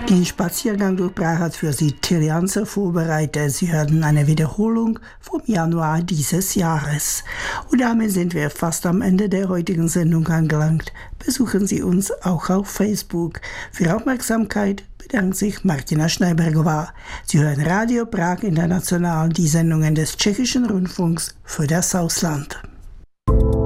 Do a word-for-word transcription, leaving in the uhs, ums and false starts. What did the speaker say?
Den Spaziergang durch Prag hat für Sie Till Janser vorbereitet. Sie hörten eine Wiederholung vom Januar dieses Jahres. Und damit sind wir fast am Ende der heutigen Sendung angelangt. Besuchen Sie uns auch auf Facebook. Für Aufmerksamkeit bedankt sich Martina Schneibergová. Sie hören Radio Prag International, die Sendungen des Tschechischen Rundfunks für das Ausland.